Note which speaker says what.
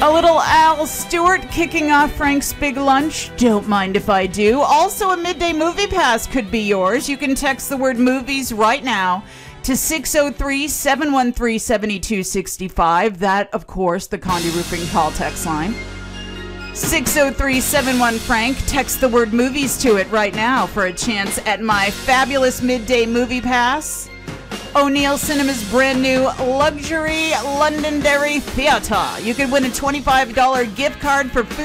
Speaker 1: A little Al Stewart kicking off Frank's Big Lunch. Don't mind if I do. Also, a midday movie pass could be yours. You can text the word movies right now to 603-713-7265. That, of course, the Condi Roofing call text line. 603-71-FRANK. Text the word movies to it right now for a chance at my fabulous midday movie pass. O'Neill Cinema's brand new luxury Londonderry Theatre. You could win a $25 gift card for food